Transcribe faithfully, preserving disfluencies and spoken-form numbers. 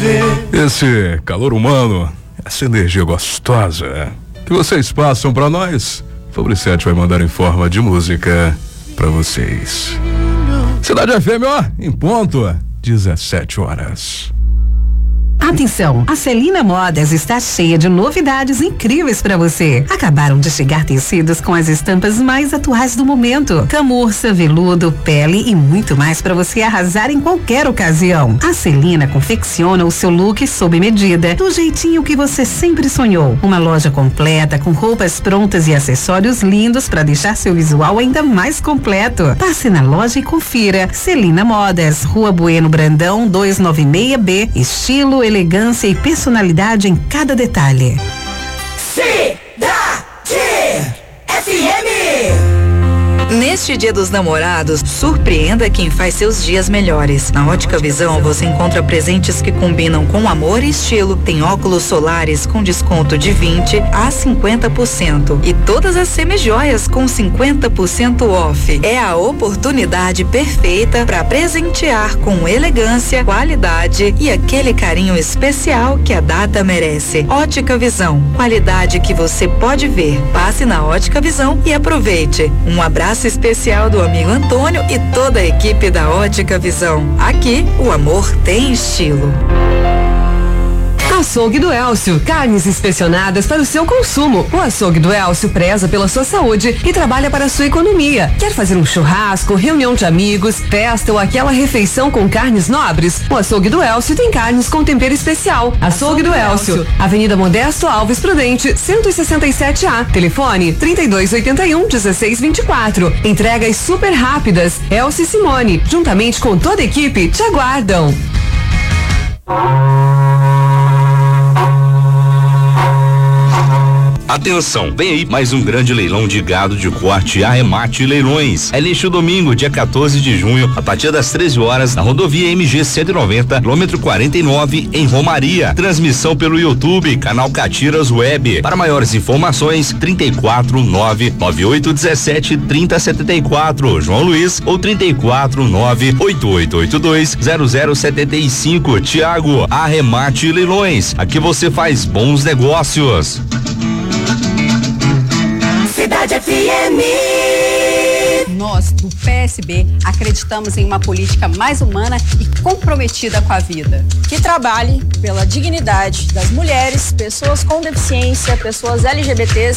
Esse calor humano, essa energia gostosa que vocês passam pra nós, Fabriciete vai mandar em forma de música pra vocês. Cidade F M, ó, em ponto, dezessete horas. Atenção, a Celina Modas está cheia de novidades incríveis para você. Acabaram de chegar tecidos com as estampas mais atuais do momento. Camurça, veludo, pele e muito mais para você arrasar em qualquer ocasião. A Celina confecciona o seu look sob medida, do jeitinho que você sempre sonhou. Uma loja completa com roupas prontas e acessórios lindos para deixar seu visual ainda mais completo. Passe na loja e confira. Celina Modas, Rua Bueno Brandão, duzentos e noventa e seis B. Estilo, elegância e personalidade em cada detalhe. Cidade F M. Neste Dia dos Namorados, surpreenda quem faz seus dias melhores. Na Ótica Visão você encontra presentes que combinam com amor e estilo. Tem óculos solares com desconto de vinte a cinquenta por cento e todas as semijoias com cinquenta por cento off. É a oportunidade perfeita para presentear com elegância, qualidade e aquele carinho especial que a data merece. Ótica Visão, qualidade que você pode ver. Passe na Ótica Visão e aproveite. Um abraço especial do amigo Antônio e toda a equipe da Ótica Visão. Aqui, o amor tem estilo. Açougue do Elcio, carnes inspecionadas para o seu consumo. O Açougue do Elcio preza pela sua saúde e trabalha para a sua economia. Quer fazer um churrasco, reunião de amigos, festa ou aquela refeição com carnes nobres? O Açougue do Elcio tem carnes com tempero especial. Açougue do Elcio, Avenida Modesto Alves Prudente, cento e sessenta e sete A. Telefone trinta e dois oitenta e um, dezesseis vinte e quatro. Entregas super rápidas. Elcio e Simone, juntamente com toda a equipe, te aguardam. Atenção, vem aí mais um grande leilão de gado de corte Arremate Leilões. É neste domingo, dia quatorze de junho, a partir das treze horas, na rodovia M G cento e noventa, quilômetro quarenta e nove, em Romaria. Transmissão pelo YouTube, canal Catiras Web. Para maiores informações, trinta e quatro, nove, nove oito dezessete, trinta setenta e quatro, João Luiz, ou trinta e quatro, nove, oito oito oito dois, zero zero setenta e cinco, Tiago. Arremate Leilões, aqui você faz bons negócios. Cidade F M. Nós, do P S B, acreditamos em uma política mais humana e comprometida com a vida. Que trabalhe pela dignidade das mulheres, pessoas com deficiência, pessoas L G B Ts